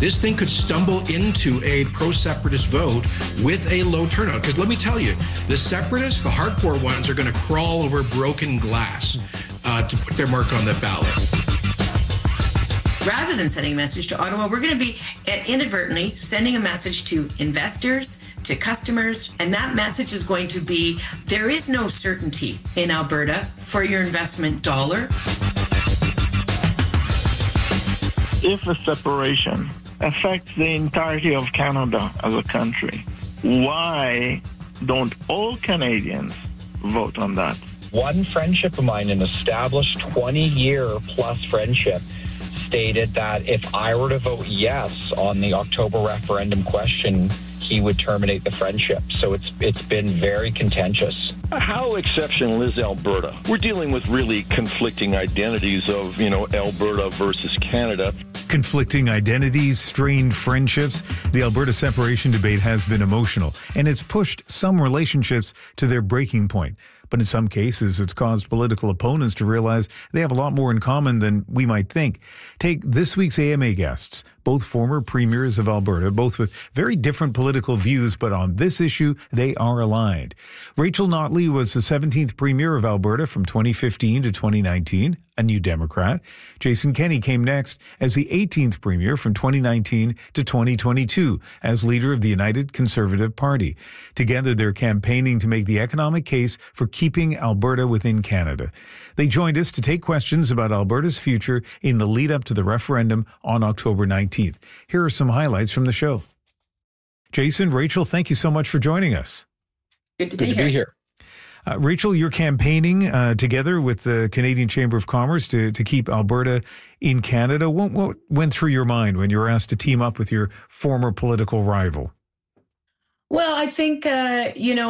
this thing could stumble into a pro-separatist vote with a low turnout. Because let me tell you, the separatists, the hardcore ones, are going to crawl over broken glass to put their mark on the ballot. Rather than sending a message to Ottawa, we're going to be inadvertently sending a message to investors, to customers, and that message is going to be, there is no certainty in Alberta for your investment dollar. If a separation affects the entirety of Canada as a country, why don't all Canadians vote on that? One friendship of mine, an established 20-year plus friendship, stated that if I were to vote yes on the October referendum question, he would terminate the friendship. So it's been very contentious. How exceptional is Alberta? We're dealing with really conflicting identities of, Alberta versus Canada. Conflicting identities, strained friendships. The Alberta separation debate has been emotional, and it's pushed some relationships to their breaking point. But in some cases, it's caused political opponents to realize they have a lot more in common than we might think. Take this week's AMA guests, both former premiers of Alberta, both with very different political views, but on this issue, they are aligned. Rachel Notley was the 17th premier of Alberta from 2015 to 2019, a New Democrat. Jason Kenney came next as the 18th premier from 2019 to 2022 as leader of the United Conservative Party. Together, they're campaigning to make the economic case for keeping Alberta within Canada. They joined us to take questions about Alberta's future in the lead up to the referendum on October 19th. Here are some highlights from the show. Jason, Rachel, thank you so much for joining us. Good to be here. Rachel, you're campaigning together with the Canadian Chamber of Commerce to keep Alberta in Canada. What went through your mind when you were asked to team up with your former political rival? Well, I think, I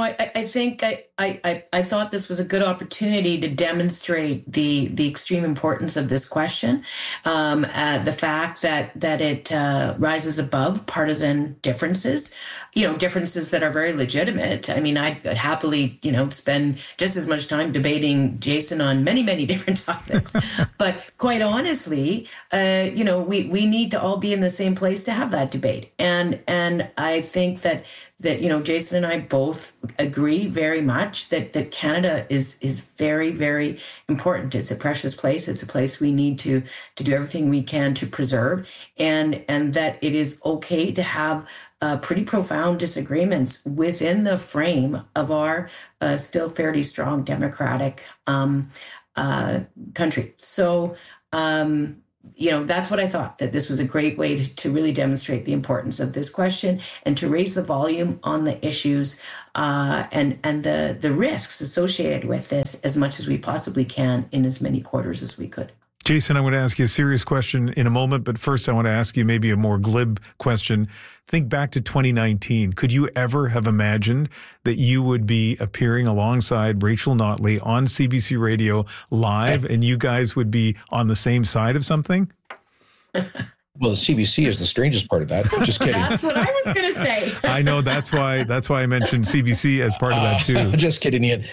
thought this was a good opportunity to demonstrate the extreme importance of this question, the fact that it rises above partisan differences, differences that are very legitimate. I mean, I'd happily, spend just as much time debating Jason on many, many different topics. But quite honestly, we need to all be in the same place to have that debate. And I think that Jason and I both agree very much that Canada is very, very important. It's a precious place. It's a place we need to do everything we can to preserve, and that it is okay to have pretty profound disagreements within the frame of our still fairly strong democratic country. So, that's what I thought, that this was a great way to really demonstrate the importance of this question and to raise the volume on the issues and the risks associated with this as much as we possibly can in as many quarters as we could. Jason, I want to ask you a serious question in a moment, but first I want to ask you maybe a more glib question. Think back to 2019. Could you ever have imagined that you would be appearing alongside Rachel Notley on CBC Radio live and you guys would be on the same side of something? Well, the CBC is the strangest part of that. Just kidding. That's what I was going to say. I know, that's why I mentioned CBC as part of that too. Just kidding, Ian.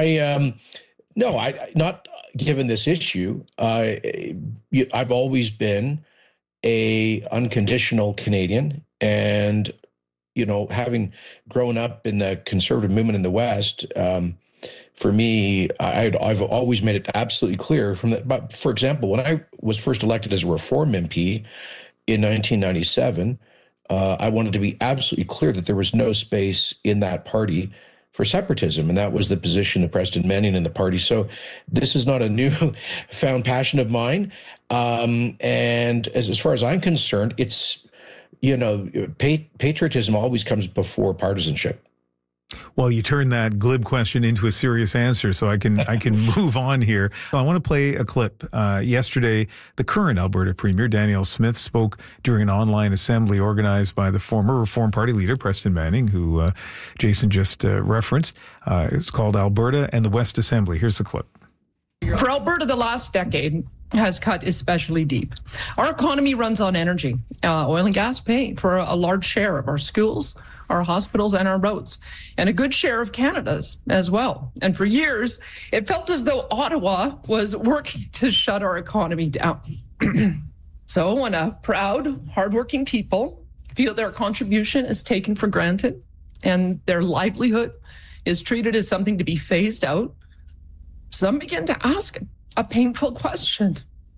Not given this issue. I've always been a unconditional Canadian, and having grown up in the conservative movement in the West, for me, I've always made it absolutely clear from that. But for example, when I was first elected as a Reform MP in 1997, I wanted to be absolutely clear that there was no space in that party for separatism, and that was the position of Preston Manning in the party. So this is not a new found passion of mine. And as far as I'm concerned, it's, patriotism always comes before partisanship. Well, you turned that glib question into a serious answer, so I can move on here. I want to play a clip. Yesterday, the current Alberta Premier, Danielle Smith, spoke during an online assembly organized by the former Reform Party leader, Preston Manning, who Jason just referenced. It's called Alberta and the West Assembly. Here's the clip. For Alberta, the last decade has cut especially deep. Our economy runs on energy. Oil and gas pay for a large share of our schools, our hospitals, and our roads, and a good share of Canada's as well. And for years, it felt as though Ottawa was working to shut our economy down. So when a proud, hardworking people feel their contribution is taken for granted and their livelihood is treated as something to be phased out, some begin to ask a painful question.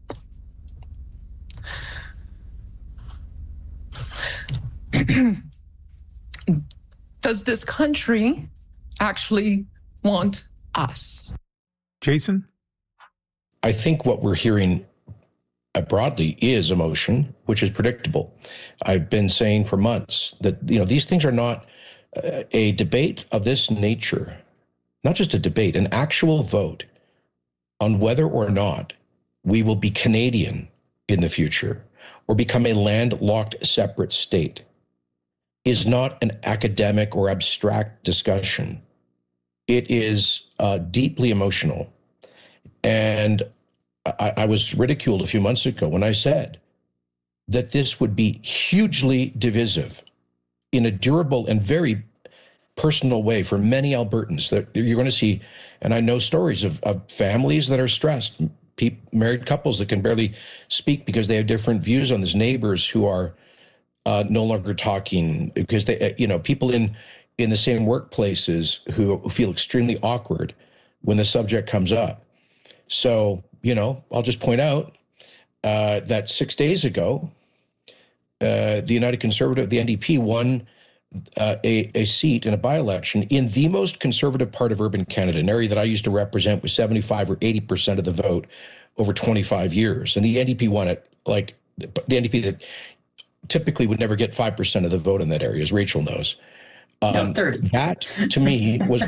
Does this country actually want us? Jason? I think what we're hearing broadly is emotion, which is predictable. I've been saying for months that, these things are not a debate of this nature, not just a debate, an actual vote on whether or not we will be Canadian in the future or become a landlocked separate state is not an academic or abstract discussion. It is deeply emotional. And I was ridiculed a few months ago when I said that this would be hugely divisive in a durable and very personal way for many Albertans. That you're going to see, and I know stories of families that are stressed, married couples that can barely speak because they have different views on this, neighbors who are no longer talking because they, people in the same workplaces who feel extremely awkward when the subject comes up. So, I'll just point out that 6 days ago, the United Conservative, the NDP, won a seat in a by-election in the most conservative part of urban Canada, an area that I used to represent with 75 or 80% of the vote over 25 years. And the NDP won it, like the NDP that typically would never get 5% of the vote in that area, as Rachel knows. 30. That to me was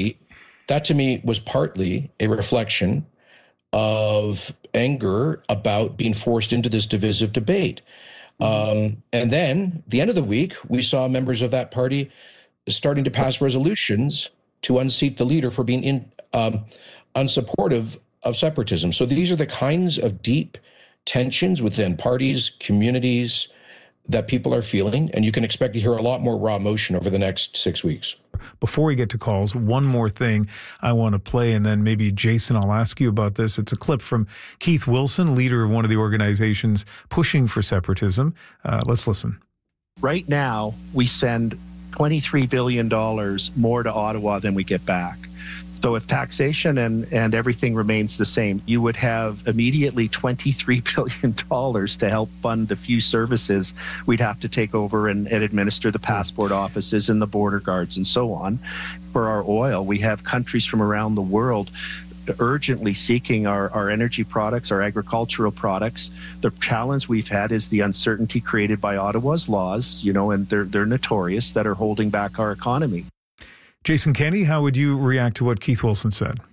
partly a reflection of anger about being forced into this divisive debate. And then the end of the week, we saw members of that party starting to pass resolutions to unseat the leader for being unsupportive of separatism. So these are the kinds of deep tensions within parties, communities that people are feeling, and you can expect to hear a lot more raw emotion over the next 6 weeks. Before we get to calls, one more thing I want to play, and then maybe Jason, I'll ask you about this. It's a clip from Keith Wilson, leader of one of the organizations pushing for separatism. Let's listen. Right now, we send $23 billion more to Ottawa than we get back. So if taxation and everything remains the same, you would have immediately $23 billion to help fund the few services we'd have to take over and administer the passport offices and the border guards and so on. For our oil, we have countries from around the world urgently seeking our energy products, our agricultural products. The challenge we've had is the uncertainty created by Ottawa's laws, and they're notorious, that are holding back our economy. Jason Kenney, how would you react to what Keith Wilson said?